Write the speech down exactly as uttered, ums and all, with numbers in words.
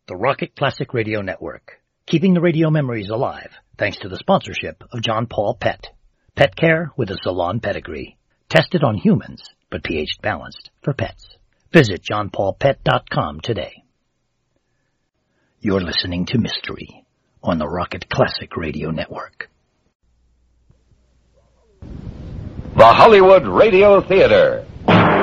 the Rocket Classic Radio Network, keeping the radio memories alive thanks to the sponsorship of John Paul Pet. Pet care with a salon pedigree. Tested on humans, but pH balanced for pets. Visit john paul pet dot com today. You're listening to Mystery on the Rocket Classic Radio Network. The Hollywood Radio Theater.